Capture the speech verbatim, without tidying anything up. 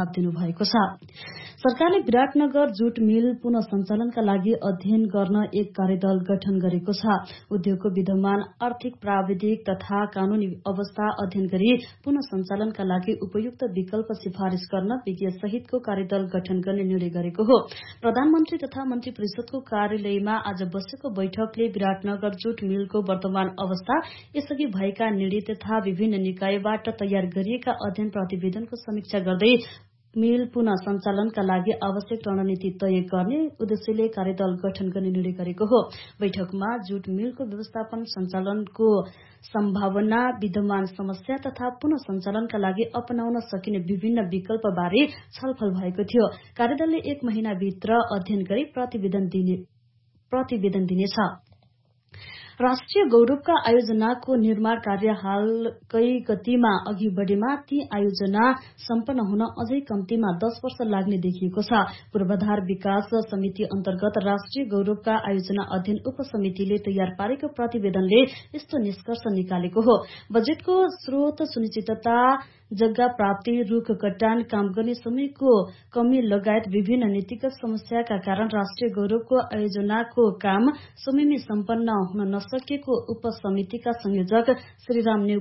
सुझाव दिनुभएको छ। सरकारले विराटनगर जुट मिल पुनः सञ्चालनका लागि अध्ययन गर्न एक कार्यदल गठन गरेको छ। उद्योगको विद्यमान आर्थिक, प्राविधिक तथा कानूनी अवस्था अध्ययन गरी पुनः सञ्चालनका लागि उपयुक्त विकल्प सिफारिश गर्न विज्ञ सहितको कार्यदल गठन गर्ने निर्णय गरेको हो। प्रधानमन्त्री तथा मन्त्री परिषदको कार्यालयमा आज बसेको बैठकले विराटनगर जुट मिलको वर्तमान अवस्था, यसअघि भएका निर्णय तथा विभिन्न निकायबाट तयार गरिएका अध्ययन प्रतिवेदनको समीक्षा गर्दै मिल पुनः सञ्चालनका लागि आवश्यक रणनीति तय गर्ने उद्देश्यले कार्यदल गठन गर्ने निर्णय गरेको हो। बैठकमा जुट मिलको व्यवस्थापन, सञ्चालनको सम्भावना, विद्यमान समस्या तथा पुनः सञ्चालनका लागि अपनाउन सकिने विभिन्न विकल्प बारे छलफल भएको थियो। कार्यदलले एक महिनाभित्र अध्ययन गरी प्रतिवेदन दिने प्रतिवेदन दिनेछ। राष्ट्रिय गौरवका आयोजनाको निर्माण कार्य हालकै गतिमा अघि बढ़ेमा ती आयोजना सम्पन्न हुन अझै कम्तीमा दस वर्ष लाग्ने देखिएको छ। पूर्वाधार विकास समिति अन्तर्गत राष्ट्रिय गौरवका आयोजना अध्ययन उपसमितिले तयार पारेको प्रतिवेदनले यस्तो निष्कर्ष निकालेको हो। बजेटको स्रोत सुनिश्चितता, जग्गा प्राप्ति, रूख कटान, काम गर्ने समयको कमी लगायत विभिन्न नीतिगत समस्याका कारण राष्ट्रिय गौरवको आयोजनाको काम समयमै सम्पन्न हुन नसकेको उपसमितिका संयोजक श्रीराम